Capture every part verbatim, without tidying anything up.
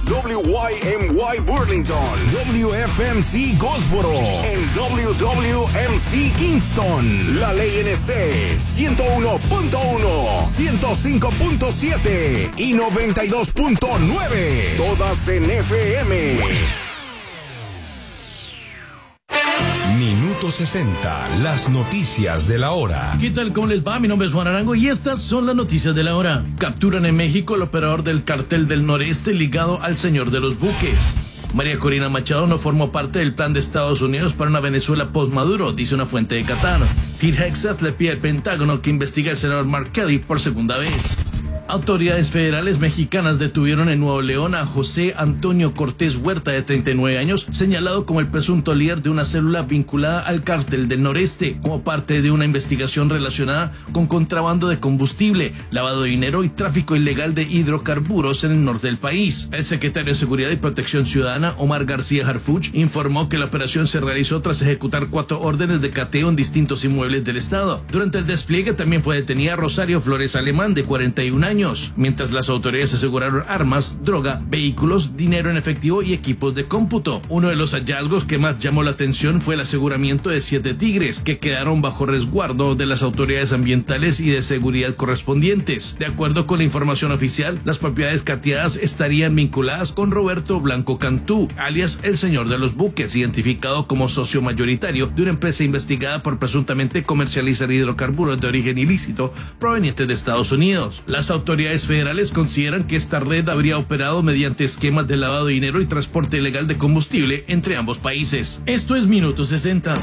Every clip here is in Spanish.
W Y M Y Burlington, W F M C Goldsboro, en W W M C Kingston, La Ley N C ciento uno punto uno, ciento cinco punto siete y noventa y dos punto nueve, todas en F M. Minuto sesenta, las noticias de la hora. ¿Qué tal? ¿Cómo les va? Mi nombre es Juan Arango y estas son las noticias de la hora. Capturan en México el operador del Cartel del Noreste ligado al Señor de los Buques. María Corina Machado no formó parte del plan de Estados Unidos para una Venezuela post-Maduro, dice una fuente de Qatar. Pete Hegseth le pide al Pentágono que investigue al senador Mark Kelly por segunda vez. Autoridades federales mexicanas detuvieron en Nuevo León a José Antonio Cortés Huerta, de treinta y nueve años, señalado como el presunto líder de una célula vinculada al Cártel del Noreste, como parte de una investigación relacionada con contrabando de combustible, lavado de dinero y tráfico ilegal de hidrocarburos en el norte del país. El secretario de Seguridad y Protección Ciudadana, Omar García Harfuch, informó que la operación se realizó tras ejecutar cuatro órdenes de cateo en distintos inmuebles del estado. Durante el despliegue también fue detenida Rosario Flores Alemán, de cuarenta y un años, mientras las autoridades aseguraron armas, droga, vehículos, dinero en efectivo y equipos de cómputo. Uno de los hallazgos que más llamó la atención fue el aseguramiento de siete tigres, que quedaron bajo resguardo de las autoridades ambientales y de seguridad correspondientes. De acuerdo con la información oficial, las propiedades cateadas estarían vinculadas con Roberto Blanco Cantú, alias el Señor de los Buques, identificado como socio mayoritario de una empresa investigada por presuntamente comercializar hidrocarburos de origen ilícito provenientes de Estados Unidos. Las autoridades Autoridades federales consideran que esta red habría operado mediante esquemas de lavado de dinero y transporte ilegal de combustible entre ambos países. Esto es Minuto sesenta.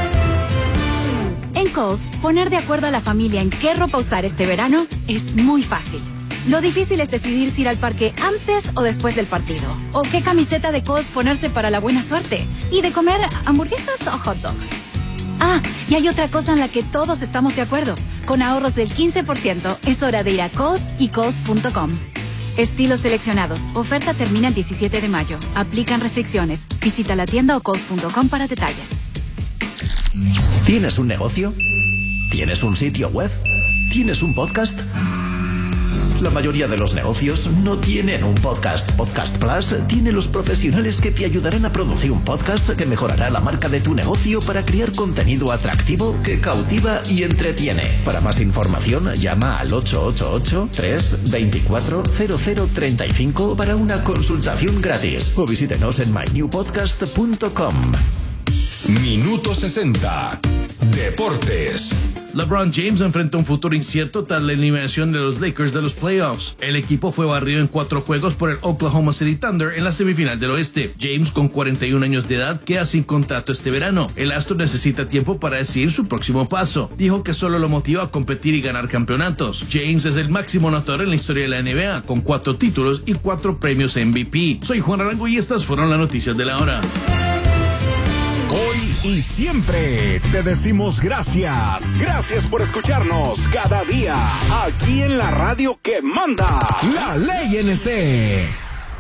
En Kohl's, poner de acuerdo a la familia en qué ropa usar este verano es muy fácil. Lo difícil es decidir si ir al parque antes o después del partido, o qué camiseta de Kohl's ponerse para la buena suerte, y de comer hamburguesas o hot dogs. Ah, y hay otra cosa en la que todos estamos de acuerdo. Con ahorros del quince por ciento, es hora de ir a Kohl's y Kohl's punto com. Estilos seleccionados. Oferta termina el diecisiete de mayo. Aplican restricciones. Visita la tienda o Kohl's punto com para detalles. ¿Tienes un negocio? ¿Tienes un sitio web? ¿Tienes un podcast? La mayoría de los negocios no tienen un podcast. Podcast Plus tiene los profesionales que te ayudarán a producir un podcast que mejorará la marca de tu negocio para crear contenido atractivo que cautiva y entretiene. Para más información, llama al ocho ocho ocho, tres dos cuatro, cero cero tres cinco para una consultación gratis o visítenos en my new podcast punto com. Minuto sesenta. Deportes. LeBron James enfrenta un futuro incierto tras la eliminación de los Lakers de los playoffs. El equipo fue barrido en cuatro juegos por el Oklahoma City Thunder en la semifinal del oeste. James, con cuarenta y un años de edad, queda sin contrato este verano. El astro necesita tiempo para decidir su próximo paso. Dijo que solo lo motiva a competir y ganar campeonatos. James es el máximo anotador en la historia de la N B A, con cuatro títulos y cuatro premios M V P. Soy Juan Arango y estas fueron las noticias de la hora. Hoy y siempre te decimos gracias. Gracias por escucharnos cada día aquí en la radio que manda, La Ley N C.